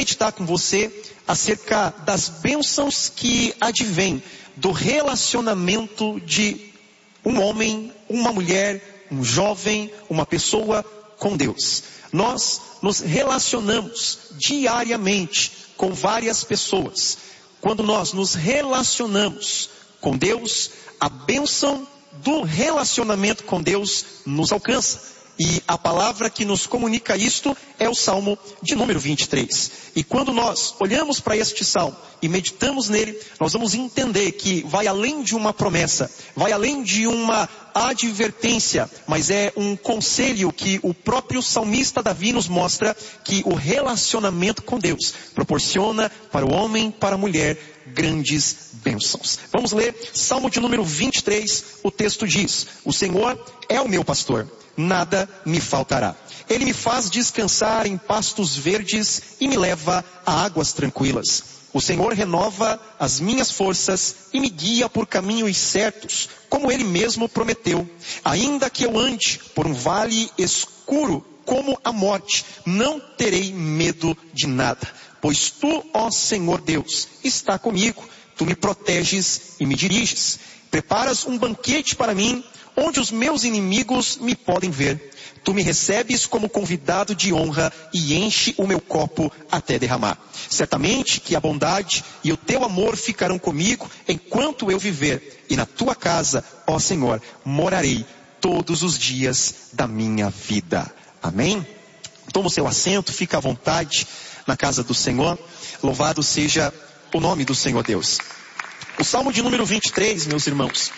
meditar com você acerca das bênçãos que advêm do relacionamento de um homem, uma mulher, um jovem, uma pessoa com Deus. Nós nos relacionamos diariamente com várias pessoas. Quando nós nos relacionamos com Deus, a bênção do relacionamento com Deus nos alcança. E a palavra que nos comunica isto é o Salmo de número 23. E quando nós olhamos para este Salmo e meditamos nele, nós vamos entender que vai além de uma promessa, vai além de uma advertência, mas é um conselho que o próprio salmista Davi nos mostra que o relacionamento com Deus proporciona para o homem, para a mulher, grandes bênçãos. Vamos ler Salmo de número 23, o texto diz: o Senhor é o meu pastor, nada me faltará. Ele me faz descansar em pastos verdes e me leva a águas tranquilas. O Senhor renova as minhas forças e me guia por caminhos certos, como Ele mesmo prometeu. Ainda que eu ande por um vale escuro como a morte, não terei medo de nada. Pois Tu, ó Senhor Deus, está comigo. Tu me proteges e me diriges. Preparas um banquete para mim, onde os meus inimigos me podem ver. Tu me recebes como convidado de honra e enche o meu copo até derramar. Certamente que a bondade e o teu amor ficarão comigo enquanto eu viver. E na tua casa, ó Senhor, morarei todos os dias da minha vida. Amém? Toma o seu assento, fica à vontade na casa do Senhor. Louvado seja o nome do Senhor Deus. O Salmo de número 23, meus irmãos,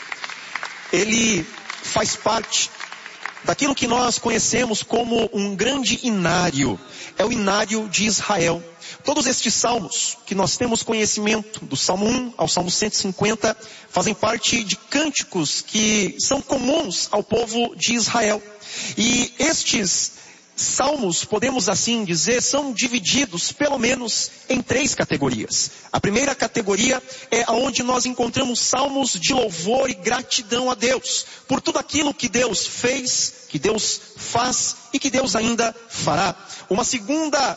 ele faz parte daquilo que nós conhecemos como um grande inário. É o inário de Israel. Todos estes salmos que nós temos conhecimento, do Salmo 1 ao Salmo 150, fazem parte de cânticos que são comuns ao povo de Israel. E estes salmos, podemos assim dizer, são divididos pelo menos em 3 categorias. A primeira categoria é onde nós encontramos salmos de louvor e gratidão a Deus, por tudo aquilo que Deus fez, que Deus faz e que Deus ainda fará. Uma segunda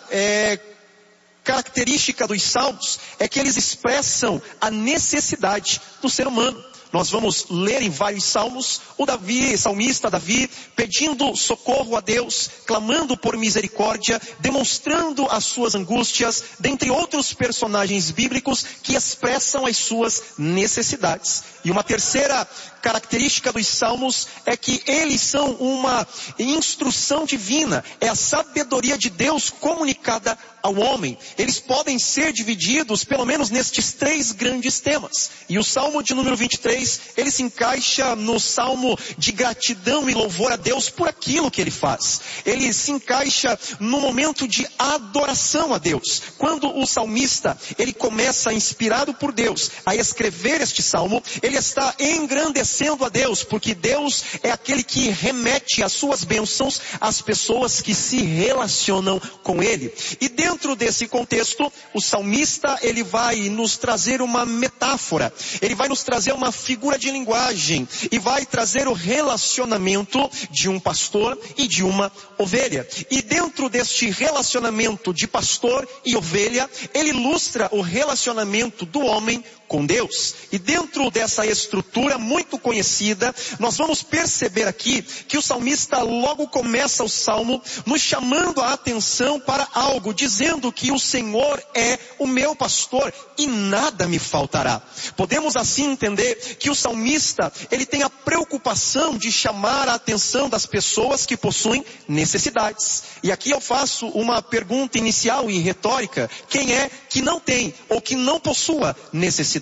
característica dos salmos é que eles expressam a necessidade do ser humano. Nós vamos ler em vários salmos o salmista Davi, pedindo socorro a Deus, clamando por misericórdia, demonstrando as suas angústias, dentre outros personagens bíblicos que expressam as suas necessidades. E uma terceira característica dos salmos é que eles são uma instrução divina, é a sabedoria de Deus comunicada ao homem. Eles podem ser divididos pelo menos nestes 3 grandes temas. E o Salmo de número 23, ele se encaixa no salmo de gratidão e louvor a Deus por aquilo que Ele faz. Ele se encaixa no momento de adoração a Deus. Quando o salmista, ele começa, inspirado por Deus, a escrever este salmo, ele está engrandecendo a Deus, porque Deus é aquele que remete as suas bênçãos às pessoas que se relacionam com Ele. E dentro desse contexto, o salmista, ele vai nos trazer uma metáfora, ele vai nos trazer uma figura de linguagem, e vai trazer o relacionamento de um pastor e de uma ovelha. E dentro deste relacionamento de pastor e ovelha, ele ilustra o relacionamento do homem com Deus. E dentro dessa estrutura muito conhecida, nós vamos perceber aqui que o salmista logo começa o salmo nos chamando a atenção para algo, dizendo que o Senhor é o meu pastor e nada me faltará. Podemos assim entender que o salmista, ele tem a preocupação de chamar a atenção das pessoas que possuem necessidades. E aqui eu faço uma pergunta inicial e retórica: quem é que não tem ou que não possua necessidades?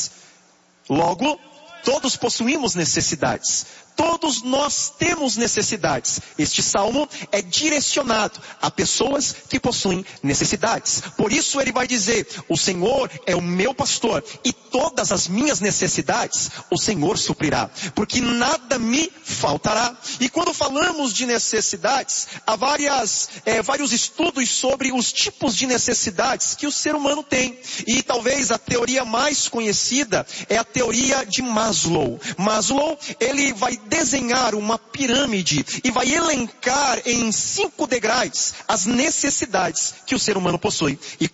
Logo, todos possuímos necessidades. Todos nós temos necessidades. Este salmo é direcionado a pessoas que possuem necessidades. Por isso ele vai dizer: o Senhor é o meu pastor e todas as minhas necessidades o Senhor suprirá, porque nada me faltará. E quando falamos de necessidades, há vários estudos sobre os tipos de necessidades que o ser humano tem. E talvez a teoria mais conhecida é a teoria de Maslow. Maslow, ele vai desenhar uma pirâmide e vai elencar em 5 degraus as necessidades que o ser humano possui. E